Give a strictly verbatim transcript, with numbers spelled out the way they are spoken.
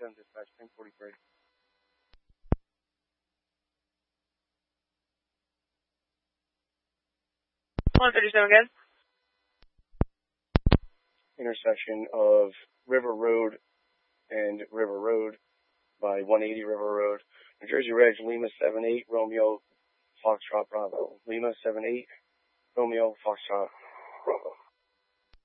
thirty-seven, dispatch, ten forty-three. one thirty-seven, again. Intersection of River Road and River Road by one eighty River Road. New Jersey Reg, Lima seven eight, Romeo, Foxtrot Bravo. Lima seven eight, Romeo, Foxtrot.